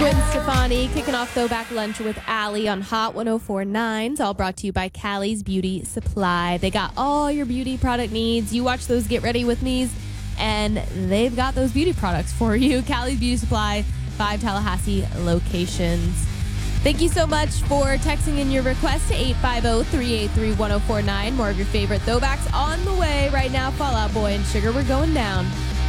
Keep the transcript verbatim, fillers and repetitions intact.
Gwen Stefani kicking off Throwback Lunch with Allie on Hot one oh four point nine. It's all brought to you by Callie's Beauty Supply. They got all your beauty product needs. You watch those Get Ready With Me's, and they've got those beauty products for you. Callie's Beauty Supply, five Tallahassee locations. Thank you so much for texting in your request to eight five zero, three eight three, one oh four nine. More of your favorite throwbacks on the way right now. Fall Out Boy and Sugar, we're going down.